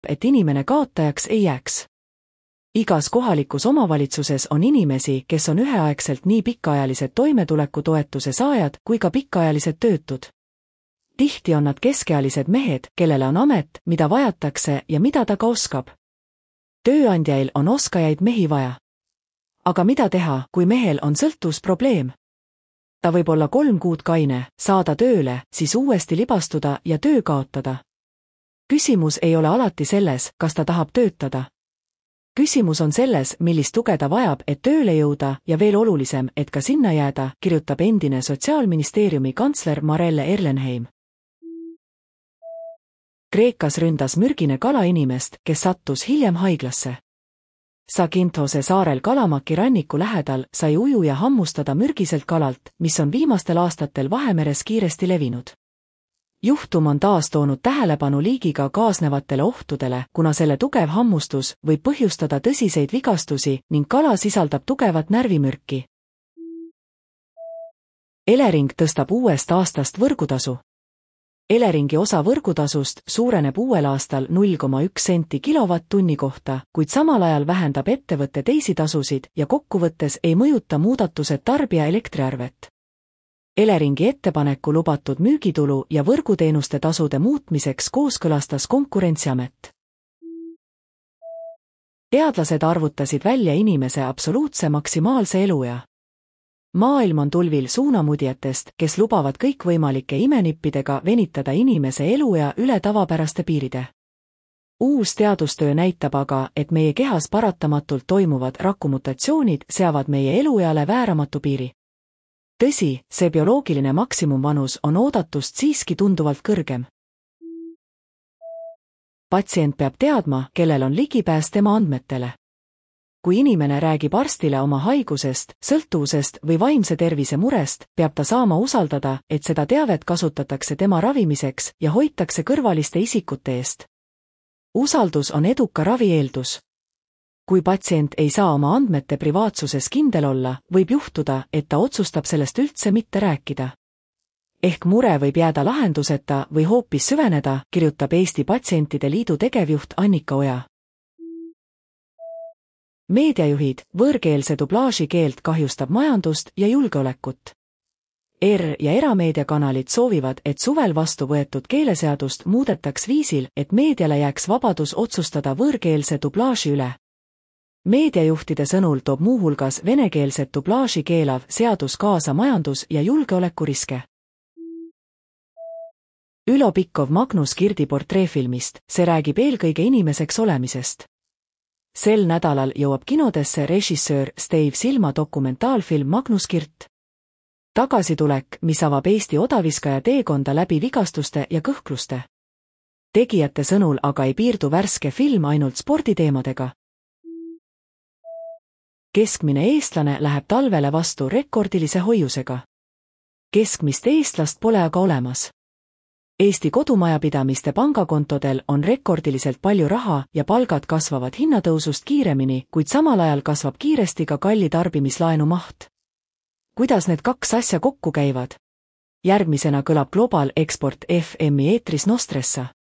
et inimene kaotajaks ei jääks. Igas kohalikus omavalitsuses on inimesi, kes on üheaegselt nii pikaajalised toimetulekutoetuse saajad kui ka pikaajalised töötud. Tihti on nad keskealised mehed, kellele on amet, mida vajatakse ja mida ta ka oskab. Tööandjail on oskajaid mehi vaja. Aga mida teha, kui mehel on sõltuvusprobleem? Ta võib olla 3 kuud kaine, saada tööle, siis uuesti libastuda ja töö kaotada. Küsimus ei ole alati selles, kas ta tahab töötada. Küsimus on selles, millist tuge ta vajab, et tööle jõuda ja veel olulisem, et ka sinna jääda, kirjutab endine Sotsiaalministeeriumi kantsler Marelle Erlenheim. Kreekas ründas mürgine kala inimest, kes sattus hiljem haiglasse. Sakinthose saarel Kalamaki ranniku lähedal sai ujuja hammustada mürgiselt kalalt, mis on viimastel aastatel Vahemeres kiiresti levinud. Juhtum on taas toonud tähelepanu liigiga kaasnevatele ohtudele, kuna selle tugev hammustus võib põhjustada tõsiseid vigastusi ning kala sisaldab tugevat närvimürki. Elering tõstab uuest aastast võrgutasu. Eleringi osa võrgutasust suureneb uuel aastal 0,1 senti kilovatt-tunni kohta, kuid samal ajal vähendab ettevõtte teisi tasusid ja kokkuvõttes ei mõjuta muudatused tarbija elektriarvet. Eleringi ettepaneku lubatud müügitulu ja võrguteenuste tasude muutmiseks kooskõlastas Konkurentsiamet. Teadlased arvutasid välja inimese absoluutse maksimaalse eluea. Maailm on tulvil suunamudjatest, kes lubavad kõikvõimalike imenippidega venitada inimese eluea üle tavapäraste piiride. Uus teadustöö näitab aga, et meie kehas paratamatult toimuvad rakumutatsioonid seavad meie elueale vääramatu piiri. Tõsi, see bioloogiline maksimumvanus on oodatust siiski tunduvalt kõrgem. Patsient peab teadma, kellel on ligipääs tema andmetele. Kui inimene räägib arstile oma haigusest, sõltuvusest või vaimse tervise murest, peab ta saama usaldada, et seda teavet kasutatakse tema ravimiseks ja hoitakse kõrvaliste isikute eest. Usaldus on eduka ravi eeldus. Kui patsient ei saa oma andmete privaatsuses kindel olla, võib juhtuda, et ta otsustab sellest üldse mitte rääkida. Ehk mure võib jääda lahenduseta või hoopis süveneda, kirjutab Eesti Patsientide Liidu tegevjuht Annika Oja. Meediajuhid, võõrkeelse dublaaži keeld kahjustab majandust ja julgeolekut. Ja erameediakanalid soovivad, et suvel vastu võetud keeleseadust muudetaks viisil, et meediale jääks vabadus otsustada võõrkeelse dublaaži üle. Meediajuhtide sõnul toob muuhulgas venekeelset dublaaži keelav seadus kaasa majandus- ja julgeolekuriske. Ülo Pikkov Magnus Kirdi portreefilmist, see räägib eelkõige inimeseks olemisest. Sel nädalal jõuab kinodesse režissöör Steve Silma dokumentaalfilm Magnus Kirt. Tagasitulek, mis avab Eesti odaviskaja teekonda läbi vigastuste ja kõhkluste. Tegijate sõnul aga ei piirdu värske film ainult sporditeemadega. Keskmine eestlane läheb talvele vastu rekordilise hoiusega. Keskmist eestlast pole aga olemas. Eesti kodumajapidamiste pangakontodel on rekordiliselt palju raha ja palgad kasvavad hinnatõusust kiiremini, kuid samal ajal kasvab kiiresti ka kalli tarbimislaenu maht. Kuidas need kaks asja kokku käivad? Järgmisena kõlab Global Export FM-i eetris Nostressa.